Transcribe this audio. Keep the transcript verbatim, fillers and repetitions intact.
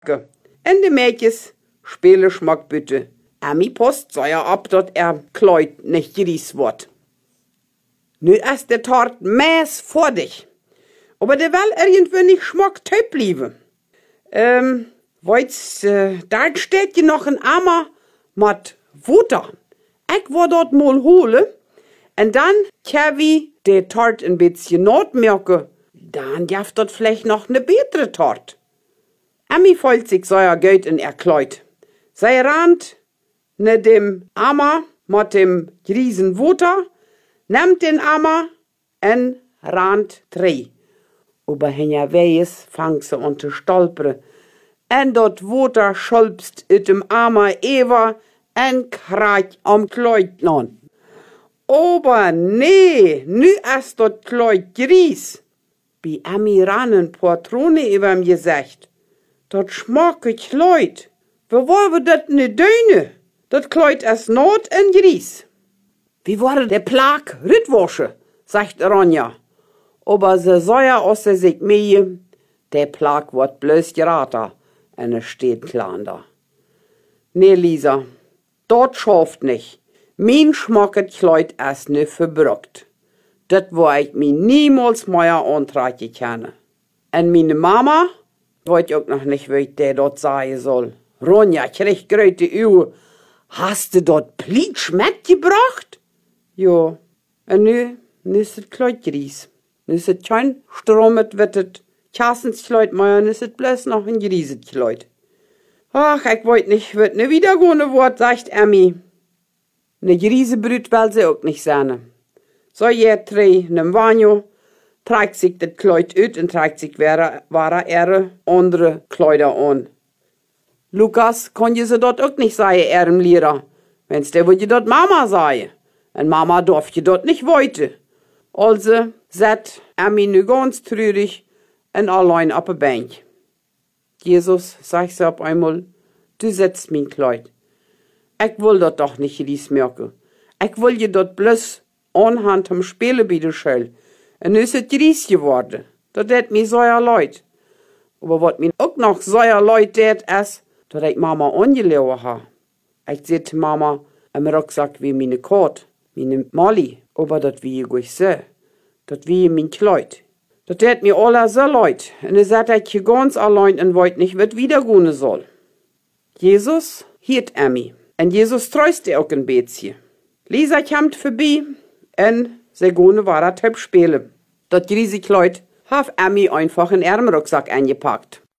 En de Mädjes spelen schmackbütte. Emmy post sei ja ab, dat er Kleid nicht geries wird. Nu ist der Tort mäß vor dich. Aber der will irgendwie nicht schmack töp blieben. Ähm, weit's, äh, da steht je noch ein Ammer mit Wutter. Ich war dort mal hole. Und dann kann wir der Tort ein bisschen notmerken. Dann jaft dort vielleicht noch ne bessere Tort. Emmy folgt sich so ja Geld in er Kleid. Sei rand ne dem Ammer mit dem riesen Wutter, nimmt den Ammer en rand drei. Aber hinja weis fangt sie an zu stolpere. En dort Wutter schulpst it dem Ammer Eva en krach am Kleid non. Aber nee, nu ist dort Kleid gries. Bi Emmy ran ein paar Trone überm Gesicht. Dort schmacke Kleid. Wo war wir dat ne Döne? Dat Kleid ist not en gries. Wie war der Plag Rüttwasche, sagt Ronja. Aber se soll ja aus der sich mehr, der Plag wird bloß gerater, en es steht klar da. Nee, Lisa, dort schafft nicht. Mein schmacket Kleid ist ne verbrockt. Dat wo ich mi niemals mehr antragen kann. En meine Mama, weiß auch noch nicht, wie ich der dort sagen soll. Ronja, krieg gröte Uhr. Hast du dort Plitsch mitgebracht? Jo, en nu, nu is het Kleid gries. Nu is het kein stromet wittet Kassenskleid, maar nu is het bloß noch ein grieset Kleid. Ach, ich wollt nicht, wird ne wiedergehende Wort, sagt Emmy. Ne Griesebrüt will sie auch nicht sein. So je drei nem Vanjo, trägt sich das Kleid ut und trägt sich wahre, wahre ihre andere Kleider an. Lukas, kann je sie dort auch nicht sagen, ihrem Lehrer. Wenn's der würde dort Mama sagen. Und Mama darf je dort nicht weite. Also sat Emmy nu ganz trürig und allein auf der Bank. Jesus, sagt sie auf einmal, du setzt mein Kleid. Ich will dort doch nicht ries merken. Ich will je dort bloß anhand am Spielen bitte schell. Und nu ist es ries geworden. Das hat mir so ja leid. Aber was mir auch noch so ja leid tät, ist, dass ich Mama angelassen habe. Ich sehte Mama im Rucksack wie meine Karte, meine Molly. Aber das wie ich euch sehe. Das wie mein Kleid. Das tät mir alle so leid. Und er sagt, ich hier ganz allein und wollt nicht, was wiedergehen soll. Jesus hielt Emmy. Und Jesus tröste auch ein bisschen. Lisa kommt vorbei und sie gehen war töp spielen. Das riesige Kleid hat Emmy einfach in ihrem Rucksack eingepackt.